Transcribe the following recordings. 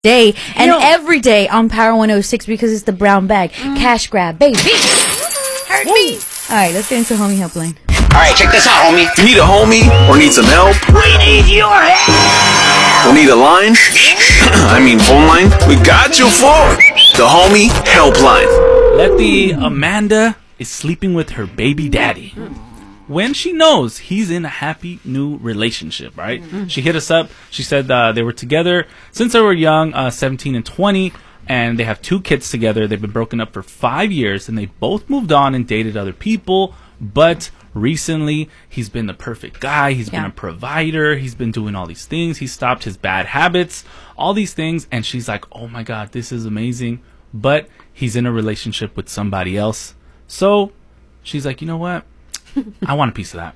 day and every day on Power 106 because it's the brown bag. Cash grab, baby. Hurt me. Alright, let's get into Homie Helpline. Alright, check this out, homie. You need a homie or need some help? We need your help! Or need a line? Phone line? We got you for the Homie Helpline. Letty Amanda is sleeping with her baby daddy when she knows he's in a happy new relationship, right? She hit us up. She said they were together since they were young, 17 and 20, and they have 2 kids together. They've been broken up for 5 years, and they both moved on and dated other people, but recently he's been the perfect guy. He's been a provider. He's been doing all these things. He stopped his bad habits, all these things, and she's like, oh my God, this is amazing, but he's in a relationship with somebody else. So she's like, you know what? I want a piece of that.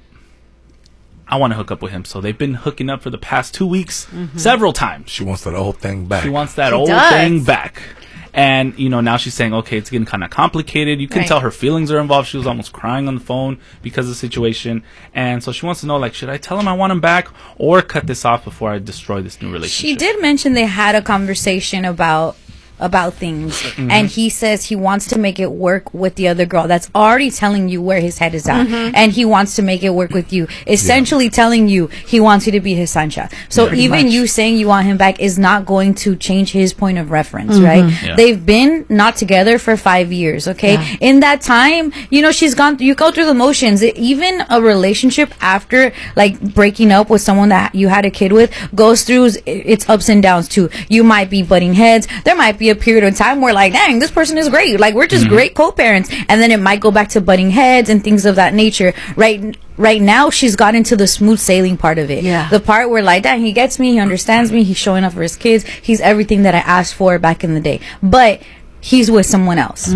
I want to hook up with him. So they've been hooking up for the past 2 weeks, several times. She wants that old thing back. She wants that old thing back. And, now she's saying, okay, it's getting kind of complicated. You can tell her feelings are involved. She was almost crying on the phone because of the situation. And so she wants to know, should I tell him I want him back or cut this off before I destroy this new relationship? She did mention they had a conversation about things, and he says he wants to make it work with the other girl that's already telling you where his head is at, and he wants to make it work with you, essentially telling you he wants you to be his Sancha. So even you saying you want him back is not going to change his point of reference, right? They've been not together for 5 years, okay? In that time, you go through the motions. Even a relationship after breaking up with someone that you had a kid with goes through its ups and downs too. You might be butting heads. There might be a period of time where dang, this person is great, we're just great co-parents, and then it might go back to butting heads and things of that nature. Right now she's got into the smooth sailing part of it, the part where dang, he gets me, he understands me, he's showing up for his kids, he's everything that I asked for back in the day, but he's with someone else.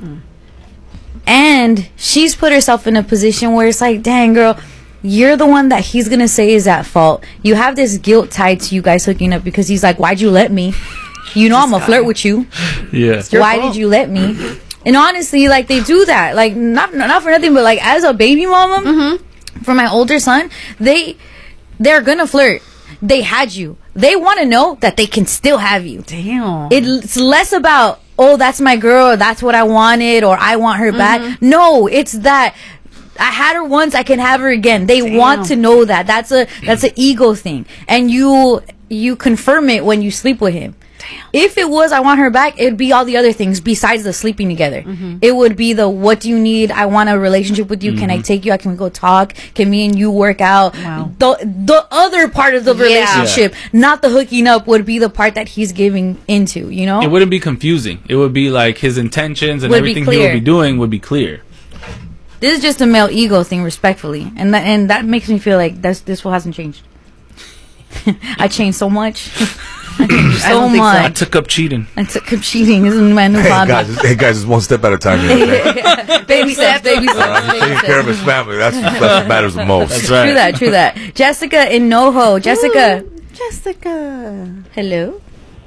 And she's put herself in a position where it's dang girl, you're the one that he's gonna say is at fault. You have this guilt tied to you guys hooking up because he's why'd you let me? I'm gonna flirt with you. Yeah. Why did you let me? And honestly, they do that. Not for nothing, but as a baby mama, for my older son, they're gonna flirt. They had you. They want to know that they can still have you. Damn. It's less about, oh, that's my girl, or that's what I wanted, or I want her back. No, it's that I had her once, I can have her again. They want to know that. That's an ego thing, and you confirm it when you sleep with him. If it was I want her back, it'd be all the other things besides the sleeping together. It would be the what do you need? I want a relationship with you. Can I take you? Can we go talk? Can me and you work out? Wow. The other part of the relationship, not the hooking up, would be the part that he's giving into, It wouldn't be confusing. It would be his intentions and everything he would be doing would be clear. This is just a male ego thing, respectfully. And that makes me feel like this one hasn't changed. I changed so much. So much. I took up cheating. This is my new hobby. Hey guys, it's one step at a time here, okay? Baby steps. Taking care of his family. That's what matters the most. That's right. True that. Jessica in NoHo. Jessica. Hello.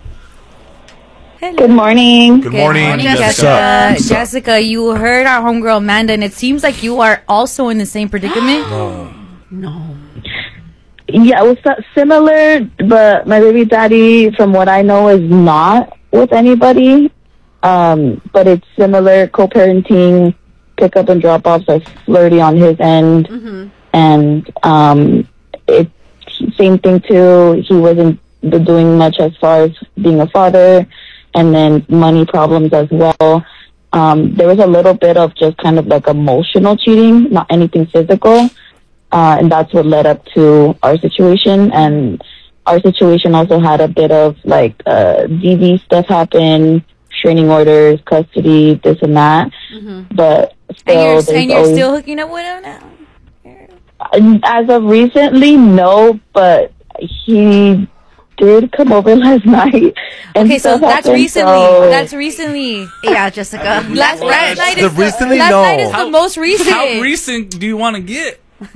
Good morning. Good morning, Jessica. Jessica, you heard our homegirl Amanda, and it seems like you are also in the same predicament. No. Yeah, it was similar, but my baby daddy, from what I know, is not with anybody. But it's similar, co-parenting, pick up and drop offs are flirty on his end. And it's same thing too. He wasn't doing much as far as being a father, and then money problems as well. There was a little bit of just kind of emotional cheating, not anything physical. And that's what led up to our situation. And our situation also had a bit of DV stuff happen, restraining orders, custody, this and that. But still, and you're still hooking up with him now? As of recently, no, but he did come over last night. Okay, so that's recently. That's recently. Yeah, Jessica. Last night is recently? Last No. night is the most recent. How recent do you want to get?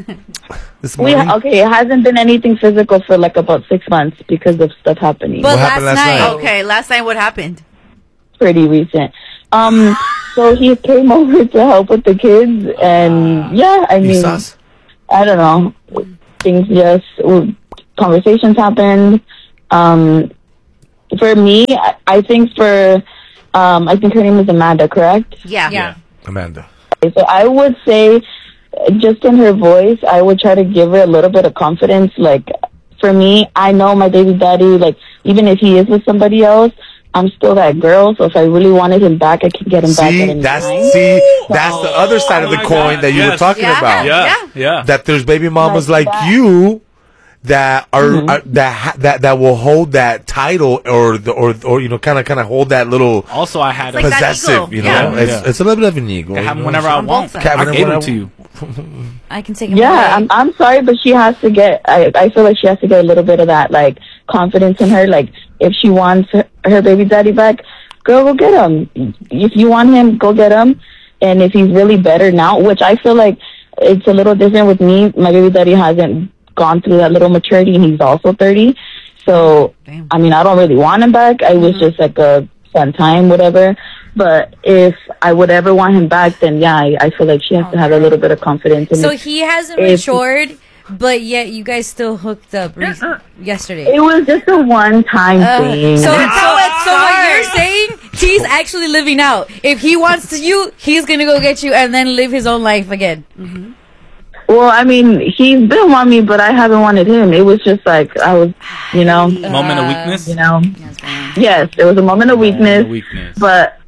It hasn't been anything physical for about 6 months because of stuff happening. But What happened last night? Okay, last night what happened? Pretty recent. So he came over to help with the kids, and I don't know. Things conversations happened. for me, I think I think her name is Amanda, correct? Yeah. Amanda. So I would say, just in her voice, I would try to give her a little bit of confidence. Like, for me, I know my baby daddy, like, even if he is with somebody else, I'm still that girl. So if I really wanted him back, I could get him back at any That's time. the other side of the coin that you were talking about. Yeah. That there's baby mamas like you that are that will hold that title or you know kind of hold that little Also, I had It's like that possessive, ego. you know. Yeah. It's a little bit of an ego. I have you know? whenever I On want. both sides. I gave it to you. I can take him Yeah, away. I'm sorry, but she has to get. I feel like she has to get a little bit of that, like, confidence in her. Like, if she wants her baby daddy back, girl, go get him. If you want him, go get him. And if he's really better now, which I feel like it's a little different with me. My baby daddy hasn't gone through that little maturity, and he's also 30. So, Damn. I mean, I don't really want him back. I was just like a fun time, whatever. But if I would ever want him back, then yeah, I feel like she has to have a little bit of confidence in So it. he hasn't If- matured, but yet you guys still hooked up yesterday. It was just a one-time thing. So what you're saying, he's actually living out. If he wants to you, he's gonna go get you and then live his own life again. Well, I mean, he's been wanting me, but I haven't wanted him. It was just like, I was, you know, Moment of weakness. yes, it was a moment of weakness, but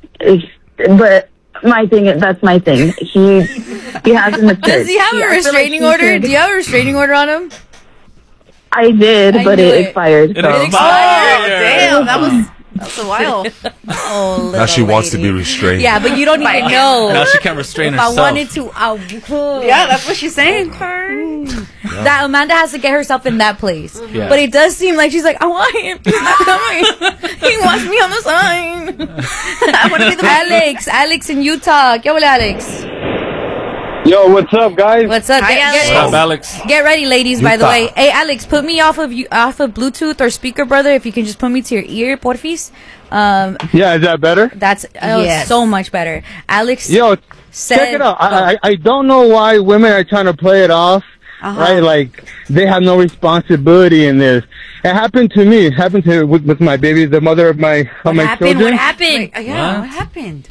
my thing, that's my thing. He hasn't matured. Does he have a I feel like restraining he order? should. Do you have a restraining order on him? I did, I but knew it it. expired. It So. expired. Oh, damn. That was a while. Oh, Now she little wants to be lady. restrained. Yeah, but you don't even know. Now she can't restrain If I herself. wanted to, I would. Yeah, that's what she's saying. That Amanda has to get herself in that place. Yeah. But it does seem like she's like, I want him. He's not coming. He wants me on the sign. I want to be the Alex in Utah. ¿Qué huele, Alex? Yo, what's up, guys? What's up? Hi, Alex. What's up, Alex? Get ready, ladies, by the Utah. way. Hey, Alex, put me off of Bluetooth or speaker, brother, if you can just put me to your ear, porfis. Yeah, is that better? That's Yes. so much better. Alex Yo, said... check it out. I don't know why women are trying to play it off, right? Like, they have no responsibility in this. It happened to me. It happened with my baby, the mother of my What happened? children. What happened? Yeah, what happened?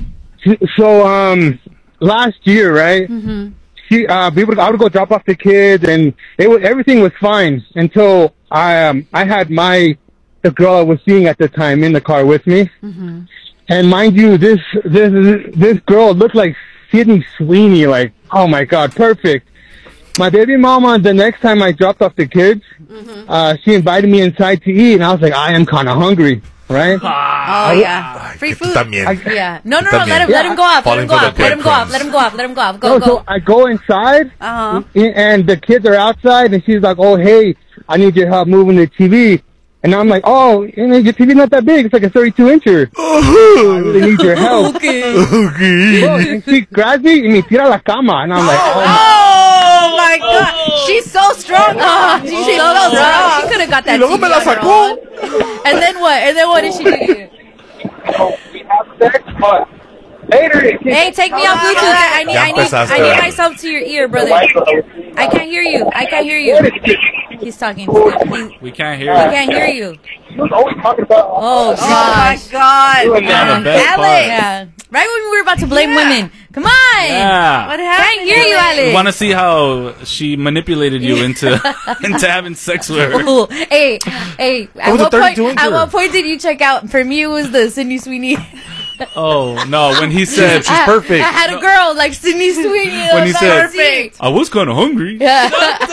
So, last year, right? I would go drop off the kids, and everything was fine until I had the girl I was seeing at the time in the car with me. And mind you, this girl looked like Sydney Sweeney. Like, oh my God, perfect. My baby mama, the next time I dropped off the kids, she invited me inside to eat, and I was like, I am kind of hungry, right? Oh, yeah. Free Que tú food. también. Yeah. No, También. let him go off. Let him Falling go for off. the Let him go off. breadcrumbs. Let him go off. Let him go off. Go, So go. I go inside, and the kids are outside, and she's like, oh, hey, I need your help moving the TV. And I'm like, oh, you know, your TV's not that big. It's like a 32-incher. I really need your help. Okay. Bro, and she grabs me and me tira la cama. And I'm like, Oh, my God. She's so strong. She's so strong. She could have got that luego TV me la on her sacó. own. And then what? And then what did she do? we have sex, but later. Hey, take me off Bluetooth. I need myself to your ear, brother. I can't hear you. I can't hear you. He's talking. We can't hear I you. can't hear you. He was always talking about. Oh, Oh, my gosh. God. Yeah, the best part. Alex. Yeah. Right when we were about to blame women. Come on. Yeah. What happened? Can't hear you, Alex. You want to see how she manipulated you into having sex with her? Ooh, hey, at was a what point? 32-incher. At what point did you check out? For me, it was the Sydney Sweeney. Oh no! When he said She's perfect. I had a girl like Sydney Sweeney. When he said- perfect. I was kind of hungry. Yeah.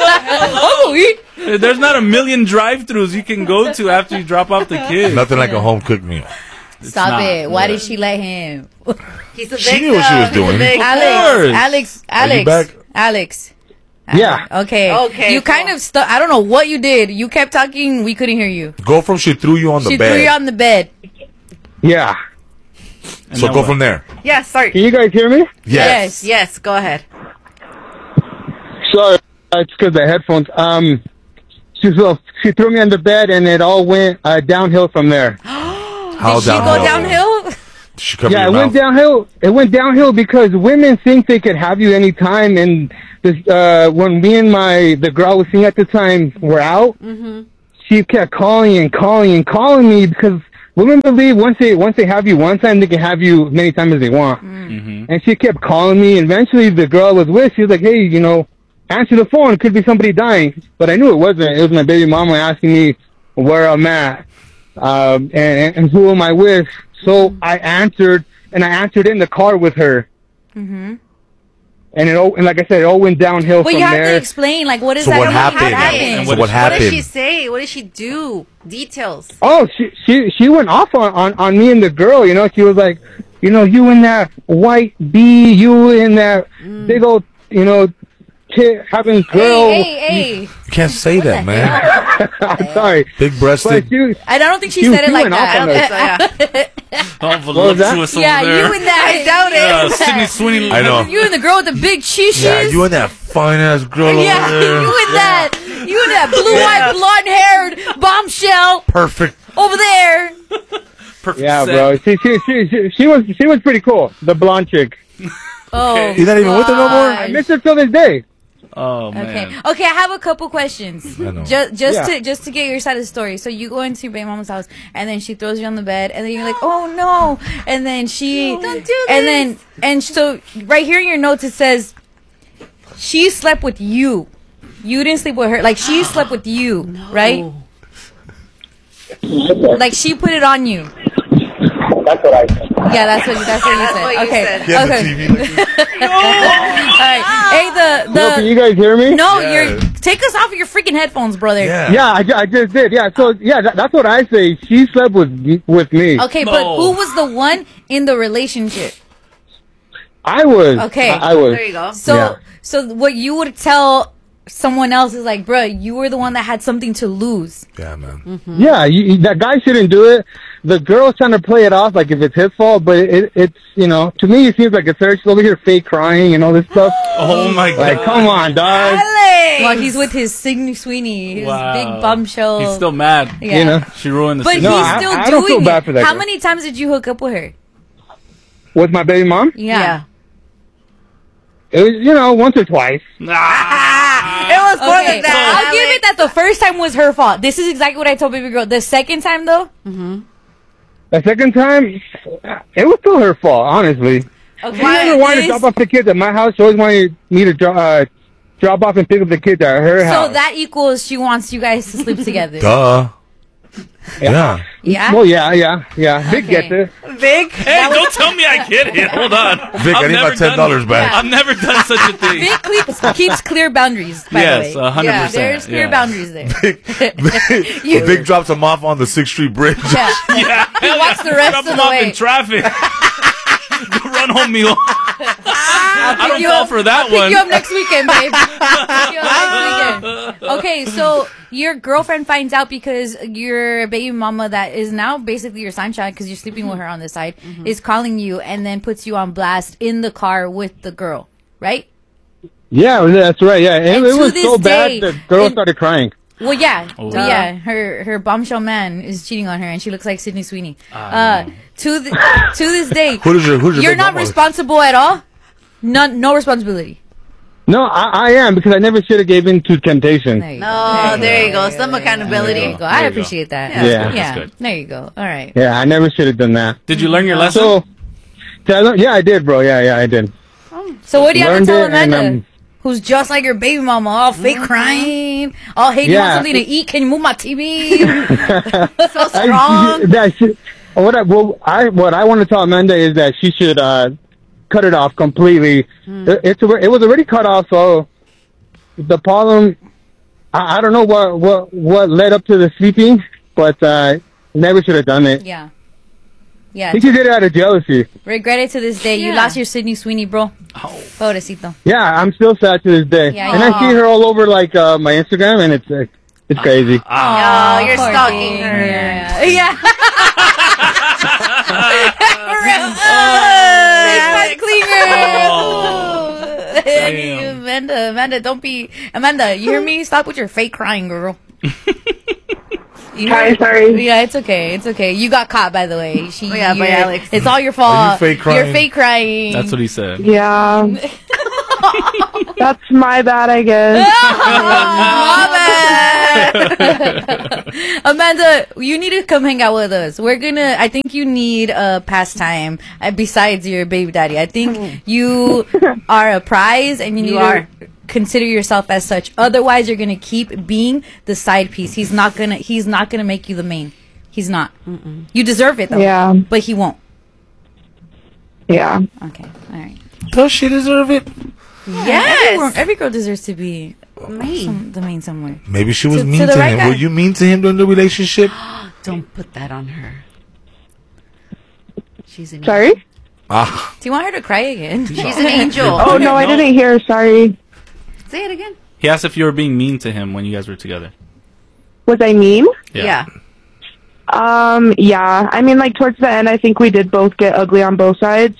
Oh, There's not a million drive-throughs you can go to after you drop off the kids. Nothing like a home cooked meal. Stop not. it! Why did she let him? He's a She knew what she was victim. He's a doing. victim. Alex, Are you back? Alex. Yeah. Okay. Okay, You kind of I don't know what you did. You kept talking. We couldn't hear you. Go from she threw you on the She bed. threw you on the bed. Yeah. And So then go what? from there. Yeah, sorry. Can you guys hear me? Yes. Yes, go ahead. Sorry, it's because the headphones. She threw me on the bed, and it all went downhill from there. How Did she go downhill? She covered Yeah, your it went mouth. downhill. It went downhill because women think they could have you anytime. And this, when me and the girl I was seeing at the time were out, she kept calling me because women believe once they have you one time, they can have you as many times as they want. Mm-hmm. And she kept calling me. And eventually, the girl I was with, she was like, "Hey, answer the phone. It could be somebody dying." But I knew it wasn't. It was my baby mama asking me where I'm at and who am I with. So I answered, and I answered in the car with her. Mm-hmm. And like I said, it all went downhill But from you have there. to explain, like, what is So that? what happened? And So what What happened? did she say? What did she do? Details. Oh, she went off on me and the girl. She was like, you in that white bee, you in that big old, kid having girl. Hey. You can't say that, man. I'm sorry. Big But breasted. I don't think she She- said it she like went off that. on I don't think so, yeah. All was that? voluptuous over Yeah, there. you and that. I doubt it. Sydney Sweeney. I know. You and the girl with the big cheeses. Yeah, you and that fine ass girl Yeah, over there. you and that blue-eyed, blonde-haired bombshell Perfect. over there. Perfect Yeah, set. bro. She was pretty cool. The blonde chick. Oh, You're not even with her no more? I miss her till this day. Oh okay. man. Okay, I have a couple questions. I know. Just to get your side of the story. So you go into your baby mama's house, and then she throws you on the bed, and then you're like, "Oh no!" And then she Don't do and so right here in your notes it says she slept with you. You didn't sleep with her. Like she slept with you, right? Like she put it on you. That's what I said. Yeah, that's what you said. what you Okay. said. Yeah, Okay. the TV. Like, All right. Hey, Can you guys hear me? no, Yeah. you're take us off of your freaking headphones, brother. yeah. Yeah, I just did. Yeah, so that's what I say. She slept with me. Okay, No. but who was the one in the relationship? I was. Okay. I was. There you go. So, Yeah. so what you would tell someone else is like, bruh, you were the one that had something to lose. Yeah, man. Yeah, that guy shouldn't do it. The girl's trying to play it off like if it's his fault, but it's to me it seems like it's her. She's over here fake crying and all this stuff. Oh my god. Like, come on, dog. Well, he's with his Sidney Sweeney, his Wow. big bombshell. He's still mad. yeah. You know, She ruined the But season. No, he's I- still I doing don't feel it. bad for that How girl. many times did you hook up with her? with my baby mom, Yeah. it was once or twice. It was more Okay, than that. I'll give it that the first time was her fault. This is exactly what I told baby girl. The second time though, The second time, it was still her fault, honestly. okay. She never wanted to drop off the kids at my house. She always wanted me to drop off and pick up the kids at her house. So that equals she wants you guys to sleep together. Duh. Yeah. Yeah. Well, yeah. Big Okay. gets it. Big. Hey, don't tell me I get it. Hold on. Vic, I I've need my never done- $10 back. I've never done such a thing. Vic keeps clear boundaries, by Yes, the way. 100%. Yeah, there's clear yeah. boundaries there. Vic drops him off on the 6th Street Bridge. Yeah. Yeah. He walks the rest Drop of him the off way. in traffic. Run home meal. I don't you fall up- for that Pick one. you up next weekend, babe. Pick you up next weekend. Okay, so your girlfriend finds out because your baby mama that is now basically your sunshine because you're sleeping with her on the side is calling you and then puts you on blast in the car with the girl, right? Yeah, that's right. Yeah, And it to was this so day- bad the girl and- started crying. Well, yeah, Oh. yeah. Her bombshell man is cheating on her, and she looks like Sidney Sweeney. To this day, Who's your you're big not mama? responsible at all. No responsibility. No, I am because I never should have gave in to temptation. There you go. Oh, there you go. Some accountability. There you go. There I you go. appreciate that. Yeah. yeah. That's good. There you go. All right. Yeah, I never should have done that. Did you learn your lesson? So, yeah, I did, bro. Yeah, I did. So what do you have to Learned tell it, and, Amanda, who's just like your baby mama, all fake crying, all hey, do you want Yeah. something to eat? Can you move my TV? So strong. What I want to tell Amanda is that she should cut it off completely. It was already cut off, so the problem. I don't know what led up to the sleeping, but never should have done it. yeah. Yeah. I think she did it out of jealousy. Regret it to this day. You Yeah. lost your Sidney Sweeney, bro. Oh. Pobrecito. Yeah, I'm still sad to this day, Yeah, and yeah. I see her all over like my Instagram, and it's crazy. Oh, you're Poor stalking thing. her. Yeah. Yeah. Damn. Amanda, don't be Amanda. You hear me? Stop with your fake crying, girl. You hear- Hi, sorry. Yeah, it's okay. It's okay. You got caught, by the way. Oh, yeah, by you're- Alex. It's all your fault. Are you fake crying? You're fake crying. That's what he said. Yeah. That's my bad, I guess. My bad. Amanda, you need to come hang out with us. I think you need a pastime besides your baby daddy. I think you are a prize and you need to consider yourself as such. Otherwise, you're gonna keep being the side piece. He's not gonna make you the main. He's not. You deserve it though. Yeah. But he won't. Yeah. Okay. All right. Does she deserve it? Yes. Every girl deserves to be Main. the main somewhere. Maybe she was To mean the to right him. guy. Were you mean to him during the relationship? Don't put that on her. She's an Sorry? Ah, Do you want her to cry again? She's an angel. Oh, no, I didn't hear. Sorry. Say it again. He asked if you were being mean to him when you guys were together. Was I mean? Yeah. Yeah. I mean, like, towards the end, I think we did both get ugly on both sides.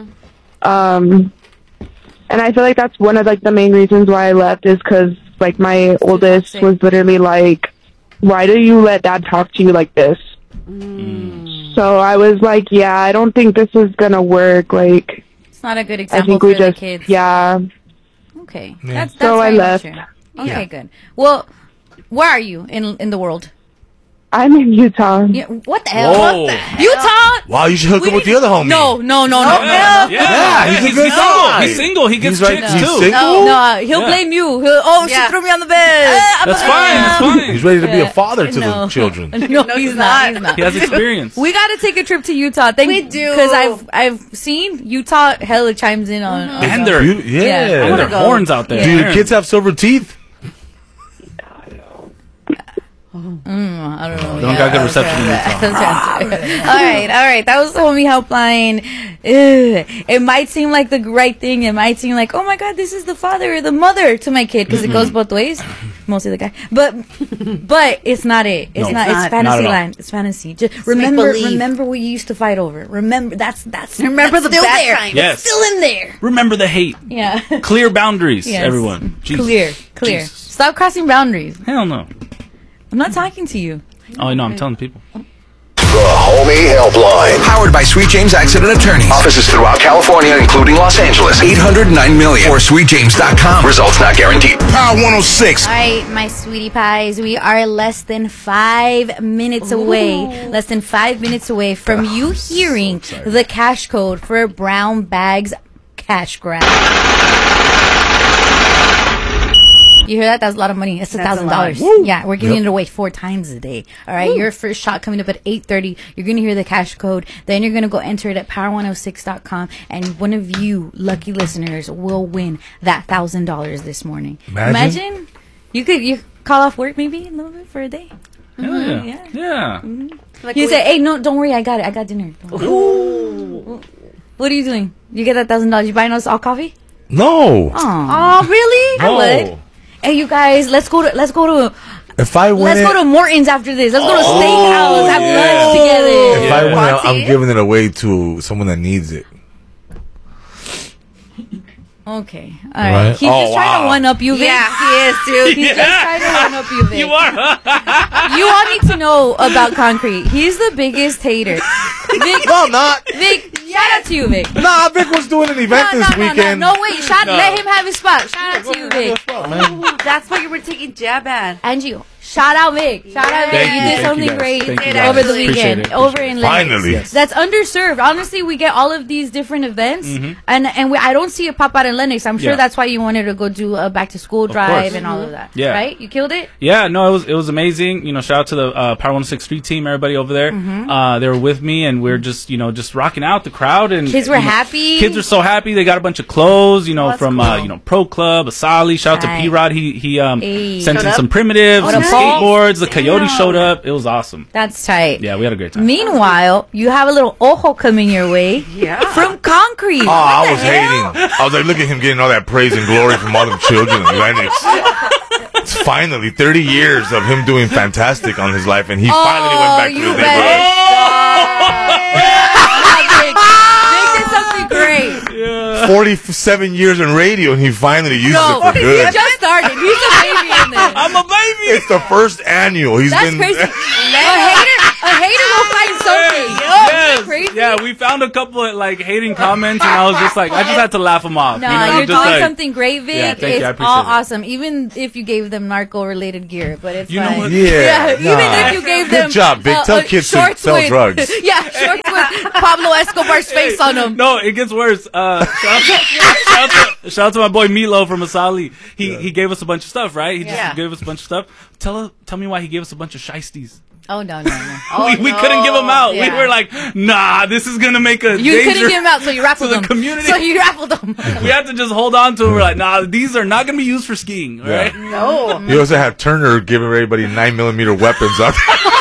And I feel like that's one of, like, the main reasons why I left is because, like, my oldest was literally like, why do you let dad talk to you like this? So I was like, yeah, I don't think this is going to work. Like, It's not a good I example think for we the just, kids. yeah. Okay. Yeah. That's So I very much left. true. Okay, good. Well, where are you in the world? I'm in Utah. Yeah, what the hell? Whoa. What the hell? Utah? wow, you should hook up with the other homie. No. Yeah, he's a good single. guy. He's single. He gets He's like- chicks he's too. single? No, he'll blame you. She Yeah. threw me on the bed. That's fine. That's fine. He's ready to be a father to No. the children. No, he's not. He's not. He has experience. We got to take a trip to Utah. We do. Because I've seen Utah hella chimes in on. And they're Yeah. and their go. horns out there. Do your kids have silver teeth? I don't know. They don't got good reception in Utah. All right. That was the homie helpline. Ugh. It might seem like the right thing. It might seem like, oh my god, this is the father or the mother to my kid because it goes both ways. Mostly the guy, but it's not it. It's No. not. It's It's not. fantasy Not at all. land. It's fantasy. Just remember make-believe. what you used to fight over. Remember that's Remember that's the still bad there. times. Yes. It's still in there. Remember the hate. Yeah. Clear boundaries, Yes. everyone. Jesus. Clear. Jesus. Stop crossing boundaries. Hell no. I'm not talking to you. Oh no, I'm telling people. The Homie Helpline. Powered by Sweet James Accident Attorneys. Offices throughout California, including Los Angeles. 809 million or sweetjames.com. Results not guaranteed. Power 106. All right, my sweetie pies, we are less than 5 minutes away. Less than 5 minutes away from you hearing the cash code for Brown Bags Cash Grab. You hear that? That's a lot of money. That's $1,000. Yeah, we're giving it away 4 times a day. All right, your first shot coming up at 8:30. You're going to hear the cash code. Then you're going to go enter it at power106.com. And one of you lucky listeners will win that $1,000 this morning. Imagine. You could call off work maybe a little bit for a day. Hell yeah. Yeah. Yeah. Like You we- say, hey, no, don't worry. I got it. I got dinner. What are you doing? You get that $1,000. You buying us all coffee? No. Oh, really? No. I would. Hey, you guys, let's go to If I win let's it, go to Morton's after this. Let's go to Steakhouse, have lunch together. if I win it, Party? I'm giving it away to someone that needs it. Okay, all right. Right. He's just trying to one up you, Vic. Yeah, he is, dude. He's just trying to one up you, Vic. You are. You all need to know about Concrete. He's the biggest hater. Vic, No, I'm not. Vic, shout out to you, Vic. Nah, Vic was doing an event this weekend. No, wait. Let him have his spot. Shout out to you, Vic. That's what you were taking jab at. Angie, shout out Vic. Shout out Vic. Thank You you, did thank you something guys. great Thank you guys. over the Appreciate weekend. it, Over appreciate in it. Lenox. Finally. Yes. That's underserved. Honestly, we get all of these different events, and I don't see it pop out in Lennox. I'm sure Yeah. that's why you wanted to go do a back to school drive course. and all of that. Yeah. Right? You killed it? Yeah, no, it was amazing. You know, shout out to the Power 106 Street team, everybody over there. They were with me, and we're just rocking out the crowd. And Kids were you know, happy. Kids were so happy. They got a bunch of clothes, that's from cool. Pro Club, Asali. Shout out to Right. P Rod. He Hey. sent Showed in up? some primitives, some nice. skateboards. The Coyote showed up. It was awesome. That's tight. Yeah, we had a great time. Meanwhile, you have a little ojo coming your way from Concrete. Oh, I was hating. I was like, look at him getting all that praise and glory from all them children in Lennox. It's finally 30 years of him doing fantastic on his life, and he finally went back to you his better neighborhood. Vic did something great. 47 years in radio, and he finally used it for he good. just started. He's a baby in there. I'm a baby. It's the first annual. He's That's been crazy. A hater will find something. Yes. Crazy. Yeah, we found a couple of like hating comments, and I was just like, I just had to laugh them off. No, you know? you're Just doing like, something great, Vic. Yeah, thank you. I It's appreciate all it. awesome. Even if you gave them narco-related gear, but it's You know fine. what? Yeah, Even nah. if you gave Good them job, Vic. Tell kids to shorts sell with, drugs. Yeah, shorts with Pablo Escobar's face on them. No, it gets worse. Shout out to my boy Milo from Asali. He gave us a bunch of stuff, right? He just gave us a bunch of stuff. Tell me why he gave us a bunch of shiesties. Oh no. We couldn't give them out. Yeah. We were like, nah, this is gonna make a You danger couldn't give them out, so you raffled to the them. community. So you raffled them. We had to just hold on to them. We're like, nah, these are not gonna be used for skiing, all right? No. You also had Turner giving everybody 9mm weapons up.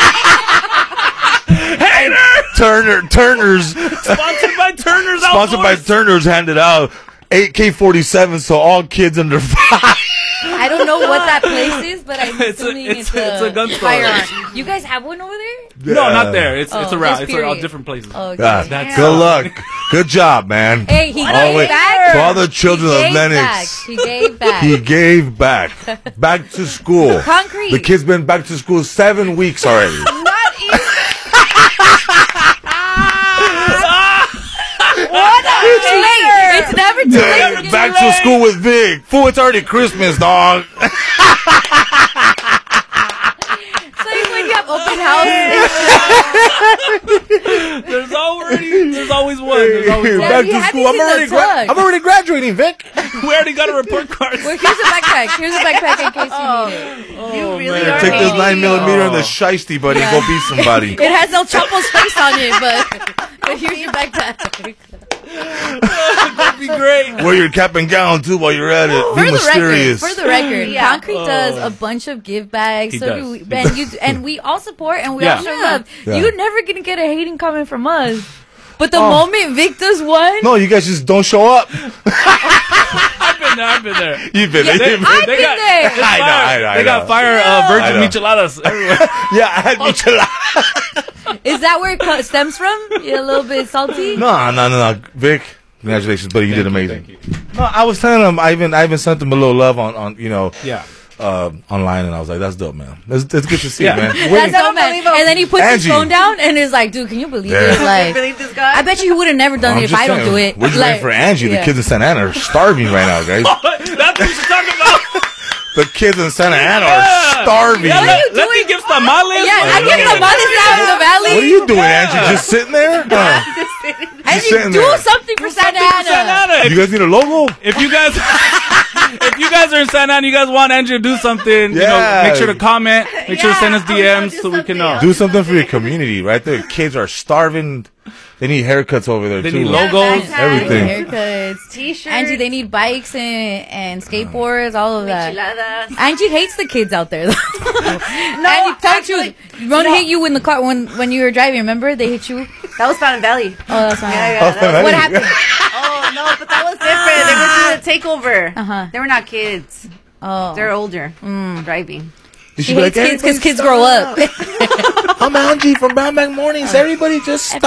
Turner's Sponsored by Turner's Turner's handed out 8K-47 so all kids under 5. I don't know what that place is, but I'm It's a- assuming it's it's a gun store. firearm. You guys have one over there? No, not there. It's Oh, around. just It's all period. different places. Okay. God, That's- good luck. Good job, man. Hey, he All the gave way- back. to all the children He of gave Lennox. back. He gave back. He gave back. Back to school. Concrete. The kid's been back to school 7 weeks already. Not even. Too late. It's never too late. to get Back away. to school with Vic. Fool, it's already Christmas, dog. So even when you have open house, There's always one. There's always one. Back you to have school. these in the truck. I'm already graduating, Vic. We already got a report card. well, here's a backpack. Here's a backpack in case you need it. You really man. are. Take this hating. 9mm and the shiesty, buddy, and go beat somebody. It has El Chapo's face on it, but here's your backpack. That'd be great. Wear your cap and gown, too, while you're at it. Be mysterious. For the record, Yeah. Concrete does a bunch of give bags. He So does. do we, He and we all support and we Yeah. all show love. Yeah. You're never gonna get a hating comment from us. But the moment Vic does one, No, you guys just don't show up. I've been there. You've been Yeah, there. I've been there. it's I know, fire. I know, They got fire I virgin know. micheladas everywhere. Yeah, I had michelada. is that where it stems from? You're a little bit salty. No. Vic, congratulations, buddy. You did amazing. Thank you. No, I was telling him, I even sent him a little love on Yeah. online, and I was like, that's dope, man. It's good to see, Yeah. man. That's so mad. believe him. And then he puts Angie. his phone down and is like, "Dude, can you believe Yeah. it? Like, Believe this guy? I bet you he would have never done it if I don't do it." We're just Like, waiting for Angie. The yeah. kids in Santa Ana are starving right now, guys. That's what you should talk about. The kids in Santa Ana are starving. Yeah, What are you let me doing? give tamales. Yeah, I get the mothers down in the valley. What are you doing, Angie? Just sitting there? And Just you sitting do there. something for Santa Ana. You guys need a logo? If you guys are in Santa Ana, you guys want Andrew to do something, Yeah. make sure to comment, make sure to send us Yeah, I was gonna DMs do so we can know. something. Do something for your community, right? The kids are starving. They need haircuts over there, They too. need logos. backpacks. Everything. Haircuts, T-shirts. Angie, they need bikes and skateboards, all of that. Micheladas. Angie hates the kids out there. Though. No, Angie, don't actually, you? Rona hit you in the car when you were driving. Remember they hit you? that was Fountain Valley. Oh, that's not. Yeah, Oh, that was- What happened? Oh no, but that was different. They were doing a takeover. Uh-huh. They were not kids. Oh, They're older. Driving. she hates kids because kids grow up. I'm Angie from Brown Bag Mornings. Everybody just stop.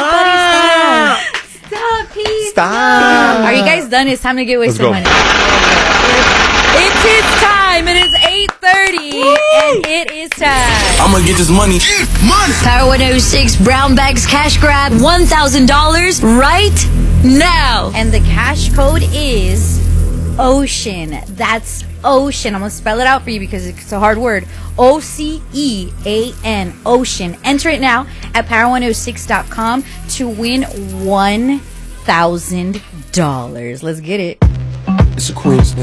Stop, please. Stop. Are you guys done? It's time to get Let's wasted go. money. It is time. It is 8:30, and it is time. I'ma get this money. Power 106 Brown Bags Cash Grab $1,000 right now. And the cash code is OCEAN. That's OCEAN. I'm going to spell it out for you because it's a hard word. OCEAN. OCEAN. Enter it now at power106.com to win $1,000. Let's get it. It's a Queen's name.